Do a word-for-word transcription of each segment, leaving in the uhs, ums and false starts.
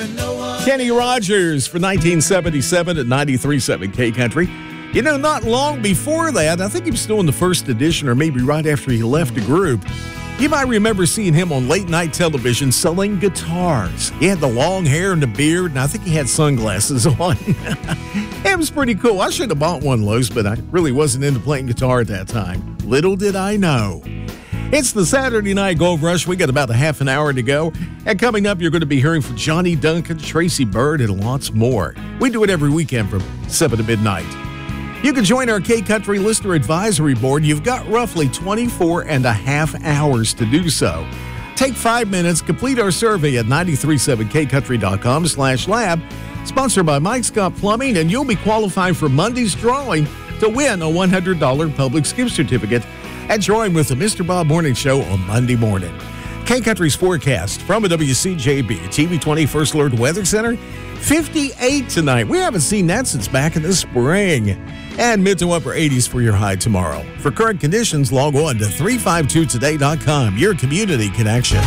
Kenny Rogers for nineteen seventy-seven at ninety-three point seven K Country. You know, not long before that, I think he was still in the first edition or maybe right after he left the group, you might remember seeing him on late-night television selling guitars. He had the long hair and the beard, and I think he had sunglasses on. It was pretty cool. I should have bought one of those, but I really wasn't into playing guitar at that time. Little did I know. It's the Saturday Night Gold Rush. We got about a half an hour to go. And coming up, you're going to be hearing from Johnny Duncan, Tracy Byrd, and lots more. We do it every weekend from seven to midnight. You can join our K-Country Listener Advisory Board. You've got roughly twenty-four and a half hours to do so. Take five minutes, complete our survey at nine three seven k country dot com slash lab, sponsored by Mike Scott Plumbing, and you'll be qualified for Monday's drawing to win a one hundred dollars Publix gift certificate and join with the Mister Bob Morning Show on Monday morning. K-Country's forecast from a W C J B T V twenty First Alert Weather Center, fifty-eight tonight. We haven't seen that since back in the spring. And mid to upper eighties for your high tomorrow. For current conditions, log on to three five two today dot com, your community connection.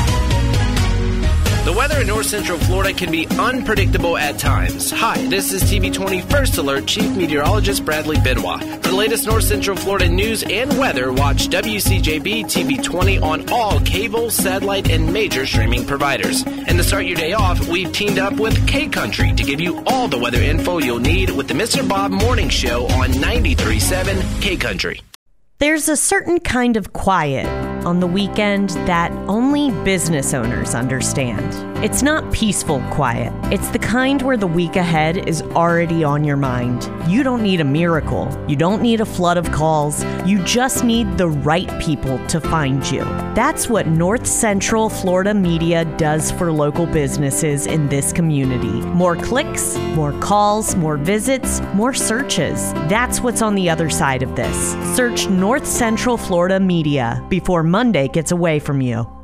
The weather in North Central Florida can be unpredictable at times. Hi, this is T V twenty First Alert Chief Meteorologist Bradley Benoit. For the latest North Central Florida news and weather, watch W C J B T V twenty on all cable, satellite, and major streaming providers. And to start your day off, we've teamed up with K-Country to give you all the weather info you'll need with the Mister Bob Morning Show on ninety-three point seven K-Country. There's a certain kind of quiet on the weekend that only business owners understand. It's not peaceful quiet. It's the kind where the week ahead is already on your mind. You don't need a miracle. You don't need a flood of calls. You just need the right people to find you. That's what North Central Florida Media does for local businesses in this community. More clicks, more calls, more visits, more searches. That's what's on the other side of this. Search North Central Florida Media before Monday gets away from you.